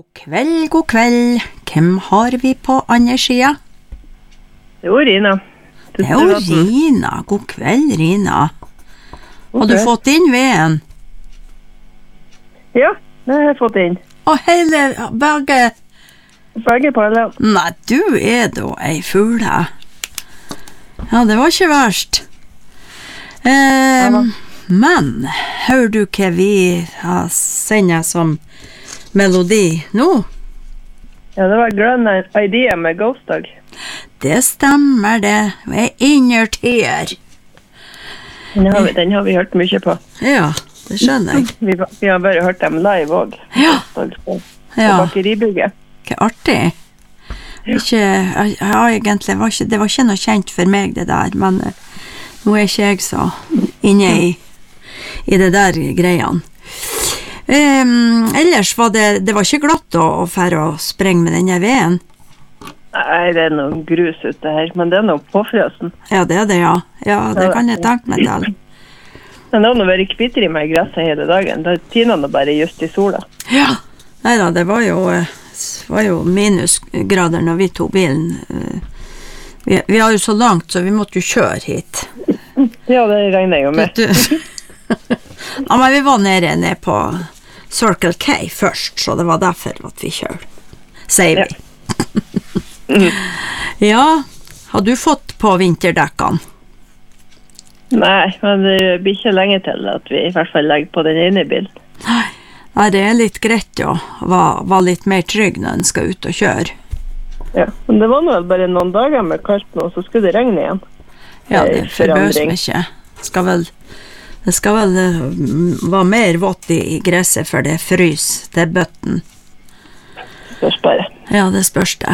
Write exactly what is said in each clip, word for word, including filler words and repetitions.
God kveld, god kveld. Hvem har vi på andre sida? Det er jo Rina. Det er jo Rina. God kveld, Rina. Har du fått inn veden? Ja, det har jeg fått inn. Og hele, begge... Begge parallelt. Nei, du er da ei fugle. Ja, det var ikke verst. Eh, Ja. Men, hører du hva vi har sendt som melodi nå? Ja, det var Grand Idea med Ghost Dog. Det stemmer det. Jeg er innertier. Den har, vi, den har vi hørt mye på. Ja, det skjønner jeg. Vi, vi har bare hørt dem live også. Ja. Ghost Dog på, på Ja. bakeribygget. Hva artig. Ikke, jeg, jeg, egentlig, var ikke, det var ikke noe kjent for meg det der, men eh, nå er ikke jeg så inne i, i det der greiene. Um, ellers var det, det var ikke glatt å, å fære og sprenge med denne veden. Nei, det er noe grus ute her, men det er noe påfrøsen. Ja, det er det, ja. Ja, det kan jeg tenke meg til. Men det har noe vært kvitter i meg i gresset hele dagen. Det tiner noe bare just i sola. Ja, neida, det var jo, eh, var jo minusgrader når vi tog bilen. Eh, Vi, vi har jo så langt, så vi måtte jo kjøre hit. Ja, det regner jeg jo med. Vet du? Ja, men vi var nede, nede på Circle K først, så det var derfor at vi kjørte. Sier vi. Ja. Ja, har du fått på vinterdekkene? Nei, men det blir ikke lenge til at vi i hvert fall legger på den ene bilen. Nei, Nei det er litt greit å være, være litt mer trygg når en skal ut og kjøre. Ja, men det var nå bare noen dager med kaldt nå, så skulle det regne igjen. Ja, det Eh, forbøser forandring. meg ikke. Skal vel, det skal vel eh, være mer vått i, i gresset for det frys til bøtten. Spørs bare. Ja, det spørs det.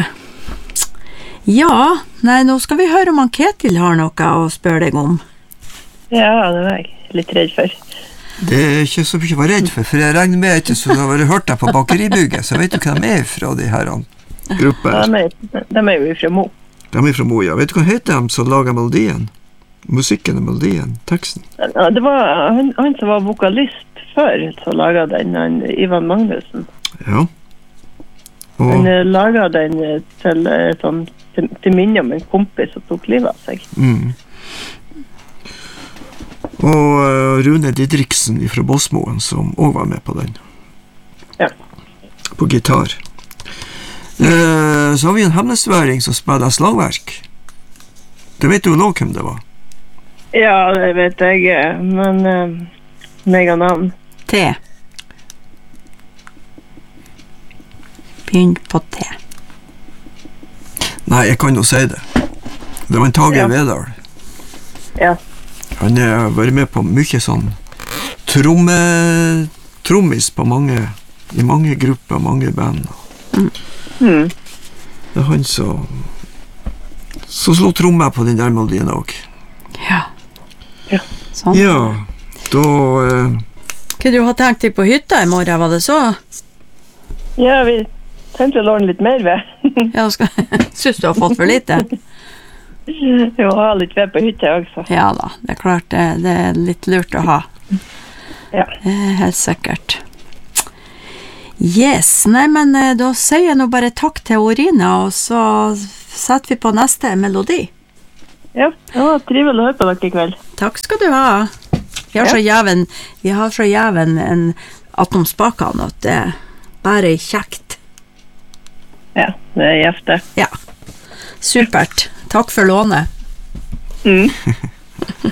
Ja, nei, nå skal vi høre om han Ketil har noe å spørre deg om. Ja, det var jeg litt redd for. Det er ikke så mye å være redd for, for jeg regner med ikke så du har vært hørt deg på bakeribygget, så vet du hva de er fra de her grupper. De er, de er jo fra Mo. De er fra Mo, ja. Vet du hva heter de som lager melodien? Musikken og melodien, teksten. Ja, det var han, han som var vokalist før, som laget den, han, Ivan Magnussen. Ja. Han Og, eh, laget den eh, til, eh, sånn, til, til minne om en kompis som tok livet av seg. mm. og uh, Rune Didriksen fra Båsmoen, som også var med på den. Ja. På gitar. Uh, så har vi en hemmesværing som spiller slagverk. Det vet du nå hvem det var. Ja, det vet jeg, eh, men uh, mega navn. T. Begynn på T. Nei, jeg kan jo si det. Det var en Tage Ja. Vedal. Ja. Han har vært med på mye sånn tromme, trommis på mange, i mange grupper, mange band. Hmm. Det er han som som slår trommer på den der melodien også. Ja. Ja. Sånn. Ja, da eh, Hva du har tenkt deg på hytta i morgen, var det så? Ja, vi tenkte å låne litt mer ved. Ja, skal, synes du har fått for lite? Vi må ha litt ved på hytta også. Ja da, det er klart det, det er litt lurt å ha. Ja. Det er helt sikkert. Yes, nei, men eh, da sier jeg nå bare takk til Orina, og så setter vi på neste melodi. Ja, det var trivelig å høre på dere i kveld. Takk skal du ha. Vi har Ja. så jæven, vi har så jæven en atom spakene at det bare er kjekt. Ja, det er gjefte. Ja, supert. Takk for lånet. Mm.